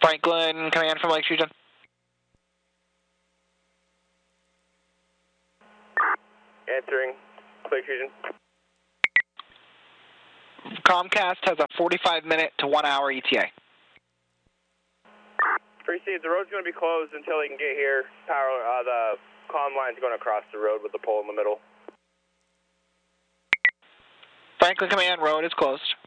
Franklin, command from Lake Region. Answering, Lake Region. Comcast has a 45-minute to 1-hour ETA. Receive, the road's going to be closed until they can get here. The comm line's going across the road with the pole in the middle. Franklin, command, road is closed.